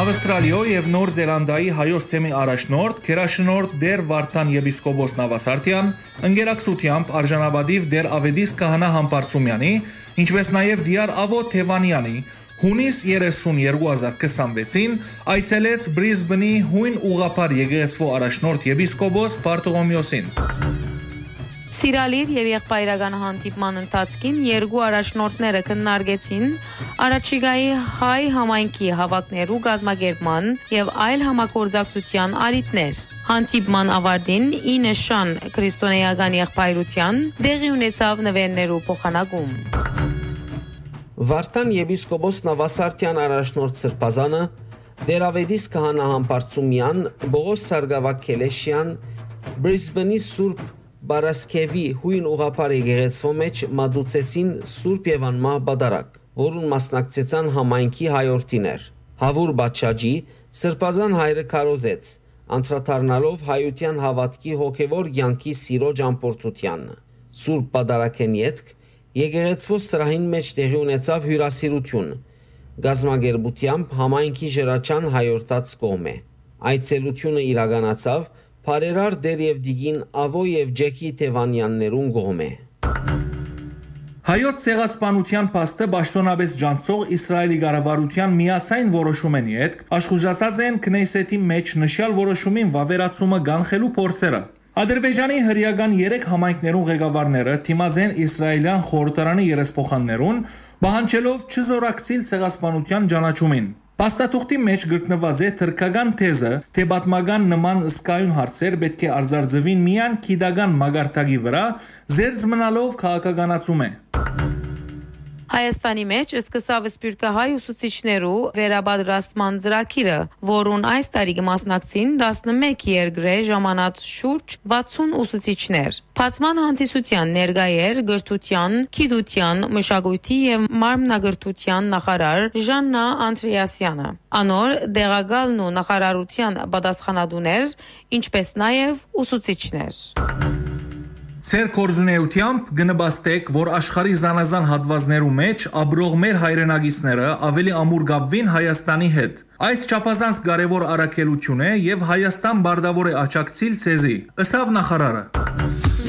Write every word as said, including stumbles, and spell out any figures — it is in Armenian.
Ավստրալիո եւ Նոր Զելանդիայի հայոց թեմի առաջնորդ Քերաշնորհ Դեր Վարդան եպիսկոպոս Նավասարտյան ընկերակցությամբ արժանապատիվ Դեր Ավետիս Քահանա Համբարձումյանի, ինչպես նաեւ Դիար Ավո Թևանյանի հունիս երեսուն երկու հազար քսանվեցին այցելեց Բրիզբենի հույն ուղղափառ եկեղեցու առաջնորդ եպիսկոպոս Բարտողոմեոսին։ Սիրալիր եւ եղբայրական հանդիպման ընթացքին երկու առաջնորդները քննարկեցին Արաչիգայի հայ համայնքի հավաքներու գազմագերման եւ այլ համագործակցության արիտներ։ Հանդիպման ավարտին ի նշան քրիստոնեական եղբայրության դեղի ունեցավ նվերներու փոխանակում։ Վարդան եպիսկոպոս Նավասարտյան առաջնորդ Սրբազանը, Դեր Ավետիս Քահանա Համբարձումյան, Բողոս Սարգսակ Քելեշյան, Բրիզբենի Սուրբ Բարասկևի հույն ուղղափառ եկեղեցու մեջ մատուցեցին Սուրբ Եվանմահ բադարակ, որուն մասնակցեցան համայնքի հայորդիներ։ Հավուր Բաչաջի Սրբազան հայրը քարոզեց, անդրադառնալով հայության հավատքի հոգևոր կյանքի սիրո ճամփորդությանն։ Սուրբ բադարակեն ետք եկեղեցու սրահին մեջ տեղի ունեցավ հյուրասիրություն, գազմագերբությամբ համայնքի ժրաչան հայորդած կողմէ։ Այցելությունը իրականացավ Փարերար Դեր եւ Դիգին Ավո եւ Ջեքի Թևանյաններուն կողմէ։ Հայոց ցեղասպանության փաստը պաշտոնապես ջանցող Իսրայելի կառավարության միասայն որոշումն հետ աշխուժացած են Քնեսեթի մեջ նշյալ որոշումին վավերացումը կանխելու փորձերը։ Ադրբեջանի հրեական երեք համայնքներուն ղեկավարները թիմած են Իսրայելյան խորհրդարանի երեսփոխաններուն, պահանջելով չզորակցիլ ցեղասպանության ճանաչումին։ Փաստաթուղթի մեջ գտնված է թրքական թեզը, թե պատմական նման ըսկայուն հարցեր պետք է արձարծվին միայն քիդական մագարտակի վրա, զերծ մնալով քաղաքականացում է։ Հայաստանի մեջ սկսավ սպյուրքահայ ուսուցիչներու վերաբադրաստման ծրագիրը, որուն այս տարի կմասնակցին տասնմեկ երկրի ժամանած շուրջ վաթսուն ուսուցիչներ։ Բացման հանդիսության ներկայեր գրթության, գիտության, մշակույթի եւ մարմնագրթության նախարար Ժաննա Անդրեասյանը։ Անոր դեղակալն ու նախարարության պատասխանատուներ, ինչպես նաեւ ուսուցիչներ։ Ձեր կորզունեությամբ գնբաստեք, որ աշխարհի զանազան հատվածներու մեջ ապրող մեր հայրենագիցները ավելի ամուր գաբվին Հայաստանի հետ։ Այս չափազանց կարևոր առաքելություն է եւ Հայաստան բարդավոր է աջակցիլ ցեզի, ըսավ նախարարը։